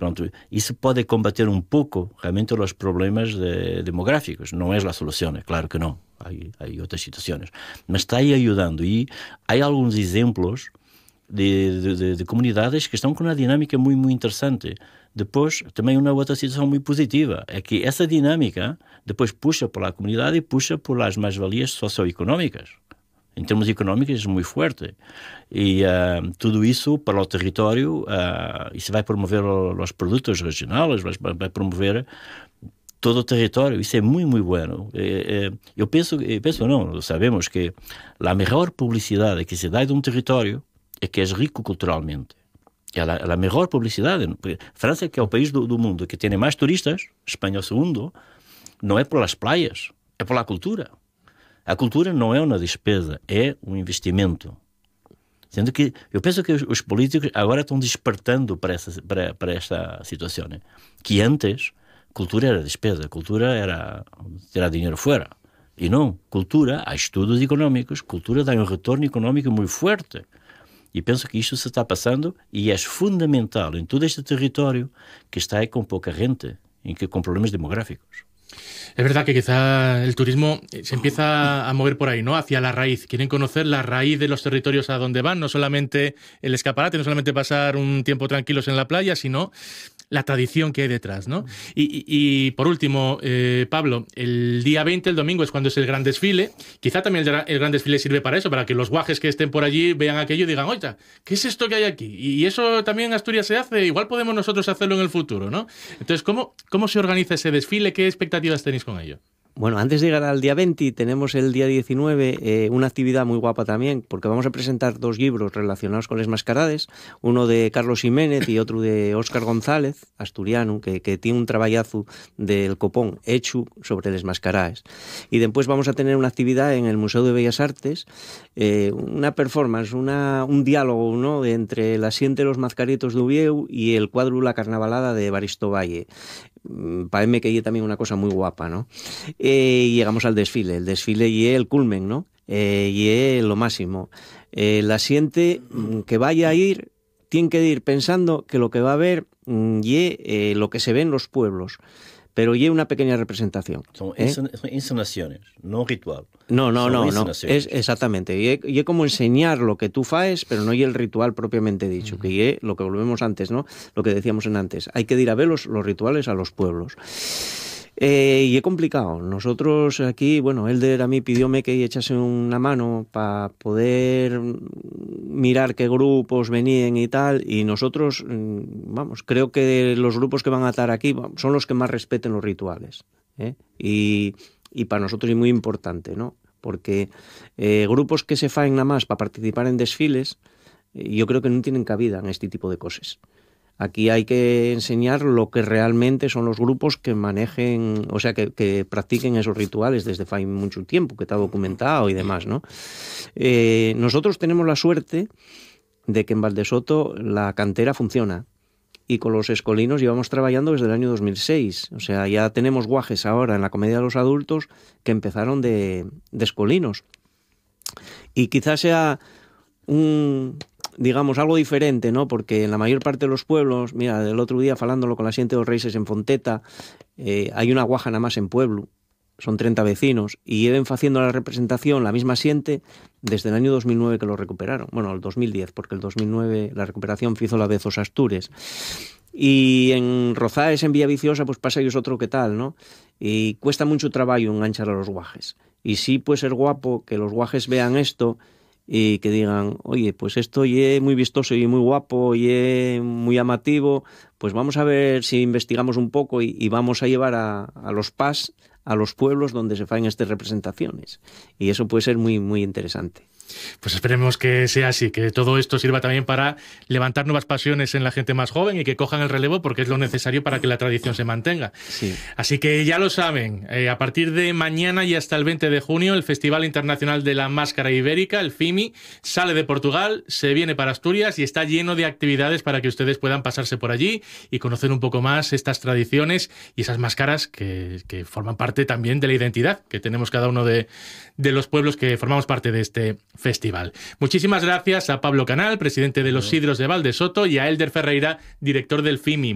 Pronto, isso pode combater um pouco realmente os problemas demográficos. Não é a solução, claro que não. Há outras situações. Mas está aí ajudando. E há alguns exemplos de comunidades que estão com uma dinâmica muito, muito interessante. Depois, também uma outra situação muito positiva é que essa dinâmica depois puxa pela comunidade e puxa pelas mais-valias socioeconómicas. Em termos económicos, é muito forte. E tudo isso para o território, isso vai promover os produtos regionais, vai promover todo o território. Isso é muito, muito bueno. Eu penso não, sabemos que a melhor publicidade que se dá de um território é que é rico culturalmente. É a melhor publicidade. França, que é o país do mundo que tem mais turistas, Espanha é o segundo, não é pelas praias, é pela cultura. A cultura não é uma despesa, é um investimento. Sendo que eu penso que os políticos agora estão despertando para esta situação. Né? Que antes, cultura era despesa, cultura era tirar dinheiro fora. E não, cultura, há estudos económicos, cultura dá um retorno económico muito forte. E penso que isto se está passando e é fundamental em todo este território que está aí com pouca gente e que com problemas demográficos. Es verdad que quizá el turismo se empieza a mover por ahí, ¿no? Hacia la raíz. Quieren conocer la raíz de los territorios a donde van, no solamente el escaparate, no solamente pasar un tiempo tranquilos en la playa, sino la tradición que hay detrás, ¿no? Y por último, Pablo, el día 20, el domingo, es cuando es el gran desfile. Quizá también el gran desfile sirve para eso, para que los guajes que estén por allí vean aquello y digan, oye, ¿qué es esto que hay aquí? Y eso también en Asturias se hace, igual podemos nosotros hacerlo en el futuro, ¿no? Entonces, ¿cómo se organiza ese desfile? ¿Qué expectativas tenéis con ello? Bueno, antes de llegar al día 20, tenemos el día 19 una actividad muy guapa también, porque vamos a presentar 2 libros relacionados con les mascarades, uno de Carlos Jiménez y otro de Óscar González, asturiano, que tiene un traballazo del copón hecho sobre les mascarades. Y después vamos a tener una actividad en el Museo de Bellas Artes, una performance, un diálogo, ¿no?, entre la Siente los Mascaritos de Uvieu y el cuadro La Carnavalada de Baristo Valle. Para mí que hay también una cosa muy guapa, ¿no? Y llegamos al desfile. El desfile y el culmen, ¿no? Y lo máximo. La Siente que vaya a ir, tiene que ir pensando que lo que va a ver y lo que se ve en los pueblos. Pero y una pequeña representación. Son encenaciones, no ritual. No. Es exactamente. Y es como enseñar lo que tú faes, pero no y el ritual propiamente dicho, que es lo que volvemos antes, ¿no? Lo que decíamos en antes. Hay que ir a ver los rituales a los pueblos. Y es complicado. Nosotros aquí, bueno, Elder a mí pidióme que echase una mano para poder mirar qué grupos venían y tal, y nosotros, vamos, creo que los grupos que van a estar aquí son los que más respeten los rituales, ¿eh? Y para nosotros es muy importante, ¿no? Porque grupos que se faen nada más para participar en desfiles, yo creo que no tienen cabida en este tipo de cosas. Aquí hay que enseñar lo que realmente son los grupos que manejen, o sea, que practiquen esos rituales desde hace mucho tiempo, que está documentado y demás, ¿no? Nosotros tenemos la suerte de que en Valdesoto la cantera funciona y con los escolinos llevamos trabajando desde el año 2006. O sea, ya tenemos guajes ahora en la comedia de los adultos que empezaron de escolinos. Y quizás sea digamos, algo diferente, ¿no? Porque en la mayor parte de los pueblos, mira, el otro día falándolo con la Siente de los Reyes en Fonteta, hay una guaja nada más en pueblo, son 30 vecinos, y lleven haciendo la representación, la misma Siente, desde el año 2009 que lo recuperaron. Bueno, el 2010, porque el 2009 la recuperación hizo la Bezos Astures. Y en Rozaes, en Villaviciosa, pues pasa ellos otro que tal, ¿no? Y cuesta mucho trabajo enganchar a los guajes. Y sí puede ser guapo que los guajes vean esto y que digan, oye, pues esto es muy vistoso y muy guapo y es muy llamativo, pues vamos a ver si investigamos un poco y vamos a llevar a los PAS a los pueblos donde se faen estas representaciones. Y eso puede ser muy, muy interesante. Pues esperemos que sea así, que todo esto sirva también para levantar nuevas pasiones en la gente más joven y que cojan el relevo, porque es lo necesario para que la tradición se mantenga. Sí. Así que ya lo saben, a partir de mañana y hasta el 20 de junio, el Festival Internacional de la Máscara Ibérica, el FIMI, sale de Portugal, se viene para Asturias y está lleno de actividades para que ustedes puedan pasarse por allí y conocer un poco más estas tradiciones y esas máscaras que forman parte también de la identidad que tenemos cada uno de los pueblos que formamos parte de este festival. Muchísimas gracias a Pablo Canal, presidente de los Sidros de Valdesoto, y a Elder Ferreira, director del FIMI.